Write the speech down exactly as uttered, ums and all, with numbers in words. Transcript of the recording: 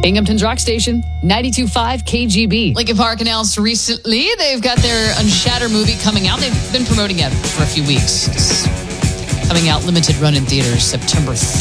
Binghamton's Rock Station, ninety-two point five K G B. Linkin Park announced recently they've got their Unshattered movie coming out. They've been promoting it for a few weeks. It's coming out limited run in theaters September third.